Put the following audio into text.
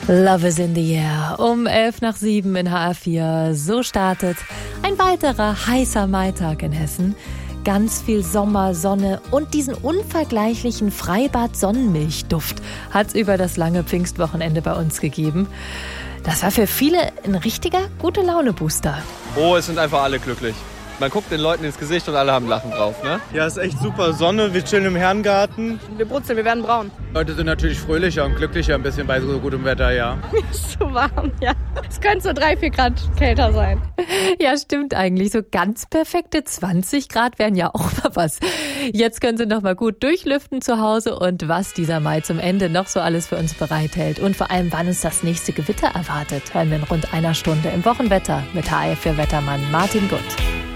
Love is in the air. Um 6:11 in HR4. So startet ein weiterer heißer Maitag in Hessen. Ganz viel Sommer, Sonne und diesen unvergleichlichen Freibad-Sonnenmilchduft hat es über das lange Pfingstwochenende bei uns gegeben. Das war für viele ein richtiger Gute-Laune-Booster. Oh, es sind einfach alle glücklich. Man guckt den Leuten ins Gesicht und alle haben Lachen drauf, ne? Ja, ist echt super Sonne, wir chillen im Herrengarten. Wir brutzeln, wir werden braun. Leute sind natürlich fröhlicher und glücklicher ein bisschen bei so gutem Wetter, ja. Ist so warm, ja. Es könnte so 3-4 Grad kälter sein. Ja, stimmt eigentlich. So ganz perfekte 20 Grad wären ja auch mal was. Jetzt können Sie noch mal gut durchlüften zu Hause und was dieser Mai zum Ende noch so alles für uns bereithält. Und vor allem, wann uns das nächste Gewitter erwartet, hören wir in rund einer Stunde im Wochenwetter mit HR4-Wettermann Martin Gutt.